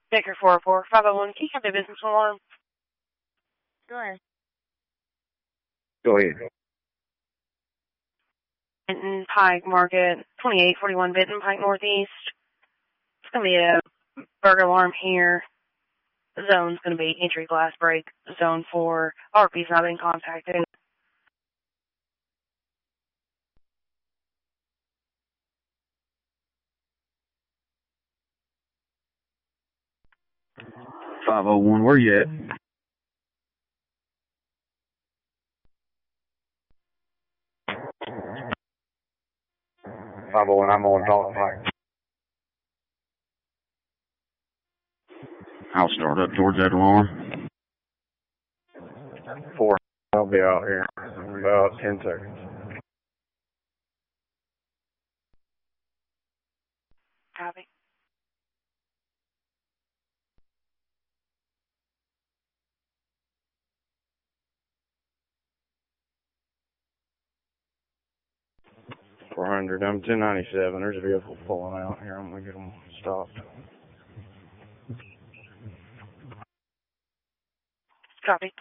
Baker 404 501. Can you have the business alarm? Go ahead. Go ahead. Benton Pike Market, 2841 Benton Pike Northeast. It's going to be a burglar alarm here. The zone's going to be entry glass break. Zone 4. RP's not been contacted. .501, where you at? .501, I'm on Dalton Pike. I'll start up towards that alarm. 4. I'll be out here in about 10 seconds. Copy. .400, I'm 1097. There's a vehicle pulling out here. I'm going to get them stopped. Copy.